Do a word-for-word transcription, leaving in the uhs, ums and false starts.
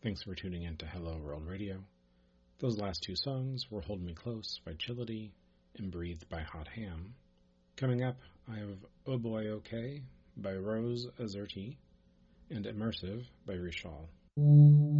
Thanks for tuning in to Hello World Radio. Those last two songs were Hold Me Close by Chility and Breathed by Hot Ham. Coming up, I have Oh Boy Okay by Rose Azerty and Immersive by Rishal.